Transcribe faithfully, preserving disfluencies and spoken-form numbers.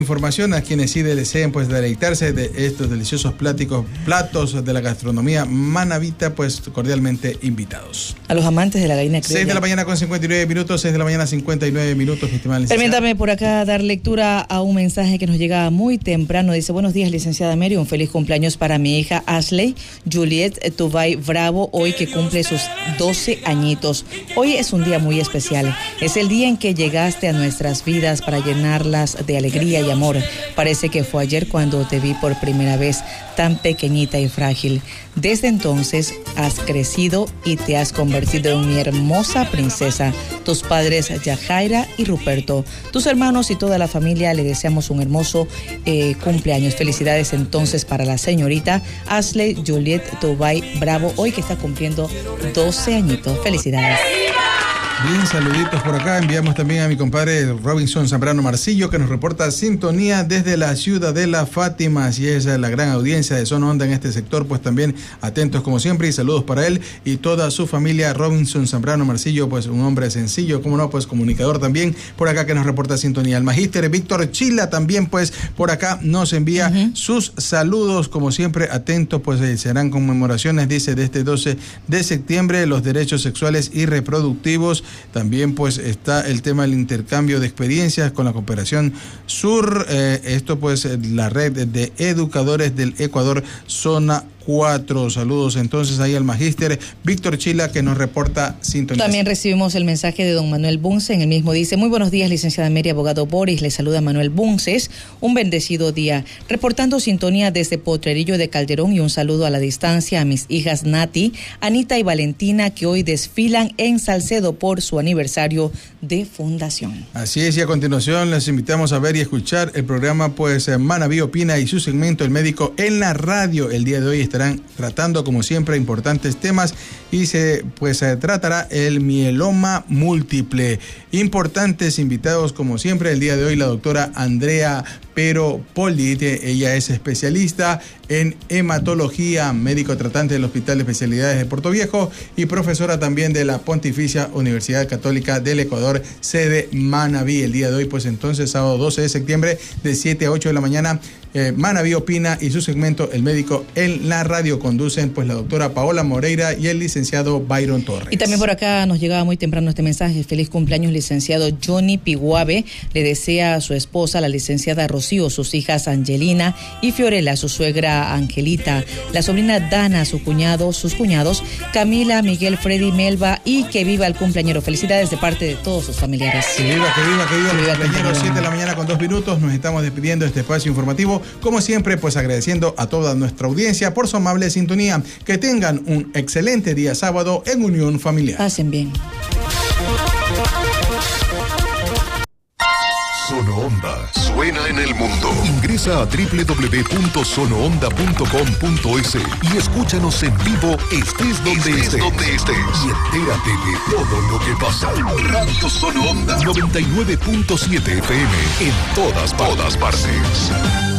Información a quienes sí deseen pues deleitarse de estos deliciosos pláticos, platos de la gastronomía manabita, pues cordialmente invitados. A los amantes de la gallina criolla. seis de la mañana con cincuenta y nueve minutos, seis de la mañana cincuenta y nueve minutos, mi estimada licenciada. Permítame por acá dar lectura a un mensaje que nos llega muy temprano. Dice: buenos días, licenciada Mary, un feliz cumpleaños para mi hija Ashley Juliet Tubay Bravo, hoy que cumple sus doce añitos. Hoy es un día muy especial, es el día en que llegaste a nuestras vidas para llenarlas de alegría y amor. Parece que fue ayer cuando te vi por primera vez, tan pequeñita y frágil. Desde entonces has crecido y te has convertido en mi hermosa princesa. Tus padres Yajaira y Ruperto, tus hermanos y toda la familia le deseamos un hermoso eh, cumpleaños. Felicidades entonces para la señorita Ashley Juliet Tubay Bravo, hoy que está cumpliendo doce añitos. Felicidades. Bien, saluditos por acá. Enviamos también a mi compadre Robinson Zambrano Marcillo, que nos reporta sintonía desde la ciudad de La Fátima. Así es, la gran audiencia de Zona Onda en este sector, pues también atentos como siempre, y saludos para él y toda su familia. Robinson Zambrano Marcillo, pues un hombre sencillo, como no, pues comunicador también, por acá que nos reporta sintonía. El magíster Víctor Chila también, pues por acá nos envía uh-huh. sus saludos, como siempre, atentos, pues eh, serán conmemoraciones, dice, de este doce de septiembre, los derechos sexuales y reproductivos. También pues está el tema del intercambio de experiencias con la Cooperación Sur, eh, esto pues la red de educadores del Ecuador, zona cuatro. Saludos entonces ahí al magíster Víctor Chila, que nos reporta sintonía. También recibimos el mensaje de don Manuel Bunce. En el mismo dice: muy buenos días, licenciada Mary, abogado Boris, le saluda Manuel Bunces, un bendecido día, reportando sintonía desde Potrerillo de Calderón, y un saludo a la distancia a mis hijas Nati, Anita y Valentina, que hoy desfilan en Salcedo por su aniversario de fundación. Así es, y a continuación les invitamos a ver y escuchar el programa pues Manaví Opina y su segmento El Médico en la Radio. El día de hoy estarán tratando como siempre importantes temas y se pues se tratará el mieloma múltiple. Importantes invitados como siempre el día de hoy, la doctora Andrea Pero Polit, ella es especialista en hematología, médico tratante del Hospital de Especialidades de Puerto Viejo y profesora también de la Pontificia Universidad Católica del Ecuador, sede Manaví. El día de hoy pues entonces sábado doce de septiembre de siete a ocho de la mañana, eh, Manaví Opina y su segmento El Médico en la Radio conducen pues la doctora Paola Moreira y el licenciado Byron Torres. Y también por acá nos llegaba muy temprano este mensaje: feliz cumpleaños, licenciado Johnny Piguave, le desea a su esposa, la licenciada Rocío, sus hijas Angelina y Fiorella, su suegra Angelita, la sobrina Dana, su cuñado, sus cuñados Camila, Miguel, Freddy, Melba, y que viva el cumpleañero. Felicidades de parte de todos sus familiares. Que viva, que viva, que viva, que viva el cumpleañero. siete de la mañana con dos minutos, nos estamos despidiendo de este espacio informativo, como siempre pues agradeciendo a toda nuestra audiencia por su amable sintonía. Que tengan un excelente día sábado en unión familiar. Pasen bien. Sono Onda suena en el mundo. Ingresa a doble u doble u doble u punto sono onda punto com punto es y escúchanos en vivo, estés donde estés, estés. Donde estés. Y entérate de todo lo que pasa. Radio Sono Onda noventa y nueve punto siete F M en todas, todas partes.